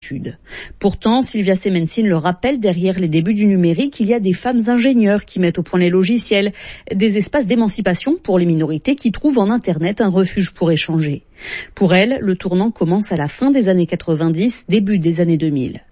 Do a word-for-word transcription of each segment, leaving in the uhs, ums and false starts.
Sud. Pourtant, Silvia Semencin le rappelle, derrière les débuts du numérique, il y a des femmes ingénieurs qui mettent au point les logiciels, des espaces d'émancipation pour les minorités qui trouvent en Internet un refuge pour échanger. Pour elle, le tournant commence à la fin des années quatre-vingt-dix, début des années deux mille.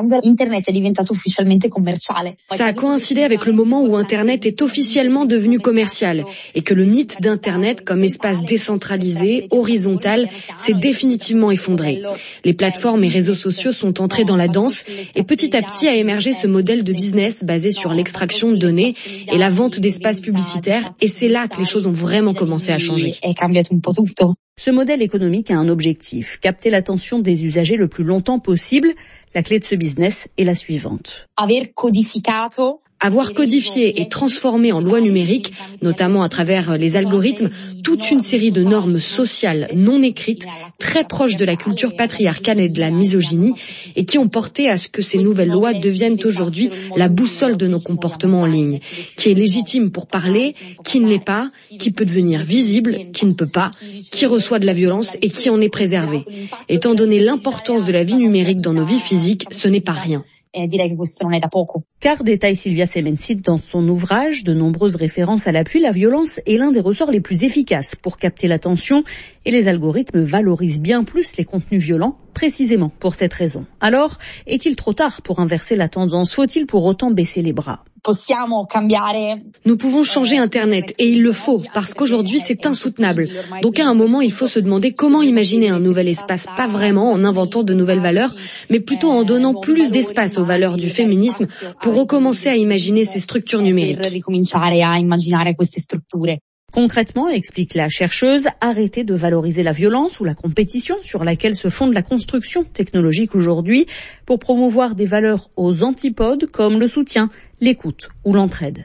Ça a coïncidé avec le moment où Internet est officiellement devenu commercial et que le mythe d'Internet comme espace décentralisé, horizontal, s'est définitivement effondré. Les plateformes et réseaux sociaux sont entrés dans la danse et petit à petit a émergé ce modèle de business basé sur l'extraction de données et la vente d'espaces publicitaires, et c'est là que les choses ont vraiment commencé à changer. Ce modèle économique a un objectif, capter l'attention des usagers le plus longtemps possible. La clé de ce business est la suivante. Avoir codifié et transformé en loi numérique, notamment à travers les algorithmes, toute une série de normes sociales non écrites, très proches de la culture patriarcale et de la misogynie, et qui ont porté à ce que ces nouvelles lois deviennent aujourd'hui la boussole de nos comportements en ligne, qui est légitime pour parler, qui ne l'est pas, qui peut devenir visible, qui ne peut pas, qui reçoit de la violence et qui en est préservé. Étant donné l'importance de la vie numérique dans nos vies physiques, ce n'est pas rien. Car, détaille Silvia Semencin dans son ouvrage, de nombreuses références à l'appui, la violence est l'un des ressorts les plus efficaces pour capter l'attention, et les algorithmes valorisent bien plus les contenus violents, précisément pour cette raison. Alors, est-il trop tard pour inverser la tendance? Faut-il pour autant baisser les bras? Nous pouvons changer Internet, et il le faut, parce qu'aujourd'hui c'est insoutenable. Donc à un moment, il faut se demander comment imaginer un nouvel espace, pas vraiment en inventant de nouvelles valeurs, mais plutôt en donnant plus d'espace aux valeurs du féminisme pour recommencer à imaginer ces structures numériques. Concrètement, explique la chercheuse, arrêter de valoriser la violence ou la compétition sur laquelle se fonde la construction technologique aujourd'hui pour promouvoir des valeurs aux antipodes comme le soutien, l'écoute ou l'entraide.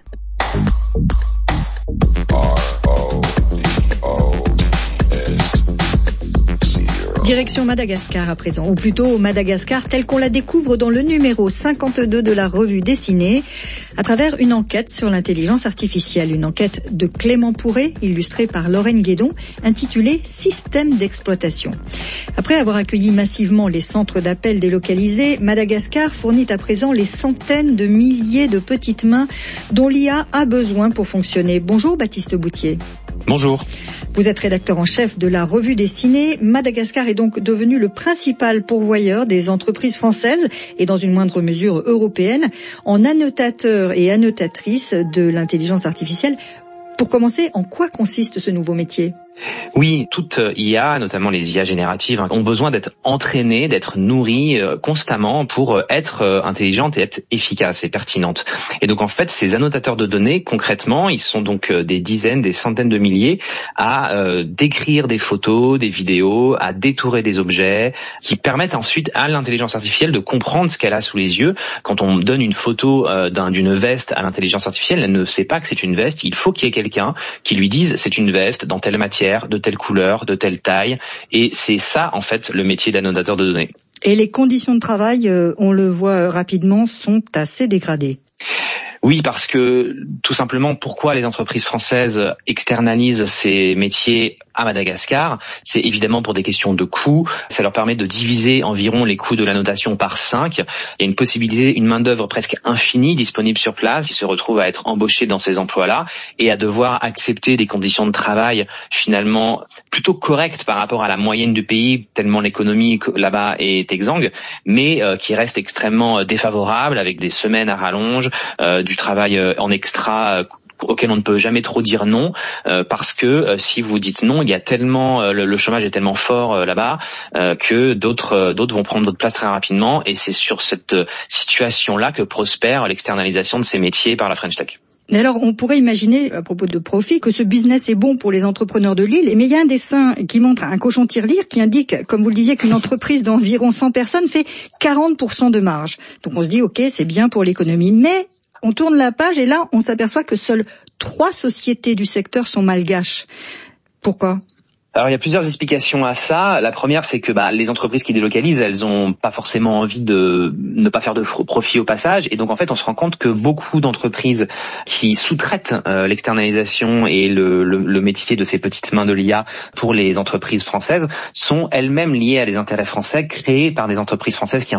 Direction Madagascar à présent, ou plutôt Madagascar tel qu'on la découvre dans le numéro cinquante-deux de la revue Dessinée, à travers une enquête sur l'intelligence artificielle, une enquête de Clément Pourret, illustrée par Lorraine Guédon, intitulée « Système d'exploitation ». Après avoir accueilli massivement les centres d'appel délocalisés, Madagascar fournit à présent les centaines de milliers de petites mains dont l'I A a besoin pour fonctionner. Bonjour Baptiste Boutier. Bonjour. Vous êtes rédacteur en chef de la revue Dessinée. Madagascar est donc devenu le principal pourvoyeur des entreprises françaises et dans une moindre mesure européenne en annotateurs et annotatrices de l'intelligence artificielle. Pour commencer, en quoi consiste ce nouveau métier ? Oui, toute I A, notamment les I A génératives, ont besoin d'être entraînées, d'être nourries constamment pour être intelligentes et être efficaces et pertinentes. Et donc en fait, ces annotateurs de données, concrètement, ils sont donc des dizaines, des centaines de milliers à euh, décrire des photos, des vidéos, à détourer des objets, qui permettent ensuite à l'intelligence artificielle de comprendre ce qu'elle a sous les yeux. Quand on donne une photo euh, d'un, d'une veste à l'intelligence artificielle, elle ne sait pas que c'est une veste. Il faut qu'il y ait quelqu'un qui lui dise c'est une veste dans telle matière, de telle couleur, de telle taille, et c'est ça en fait le métier d'annotateur de données. Et les conditions de travail, euh, on le voit rapidement, sont assez dégradées. Oui, parce que tout simplement, pourquoi les entreprises françaises externalisent ces métiers à Madagascar? C'est évidemment pour des questions de coûts. Ça leur permet de diviser environ les coûts de l'annotation par cinq. Il y a une possibilité, une main-d'œuvre presque infinie disponible sur place. Ils se retrouvent à être embauchés dans ces emplois-là et à devoir accepter des conditions de travail finalement plutôt correctes par rapport à la moyenne du pays, tellement l'économie là-bas est exsangue, mais euh, qui reste extrêmement défavorable avec des semaines à rallonge, euh, du travail en extra euh, auquel on ne peut jamais trop dire non, euh, parce que euh, si vous dites non, il y a tellement euh, le, le chômage est tellement fort euh, là-bas euh, que d'autres euh, d'autres vont prendre votre place très rapidement, et c'est sur cette euh, situation-là que prospère l'externalisation de ces métiers par la French Tech. Et alors, on pourrait imaginer, à propos de profit, que ce business est bon pour les entrepreneurs de l'île, mais il y a un dessin qui montre un cochon tirelire qui indique, comme vous le disiez, qu'une entreprise d'environ cent personnes fait quarante pour cent de marge. Donc on se dit, ok, c'est bien pour l'économie, mais on tourne la page et là, on s'aperçoit que seules trois sociétés du secteur sont malgaches. Pourquoi ? Alors il y a plusieurs explications à ça. La première, c'est que bah, les entreprises qui délocalisent, elles ont pas forcément envie de ne pas faire de profit au passage, et donc en fait on se rend compte que beaucoup d'entreprises qui sous-traitent euh, l'externalisation et le, le, le métier de ces petites mains de l'I A pour les entreprises françaises sont elles-mêmes liées à des intérêts français créés par des entreprises françaises qui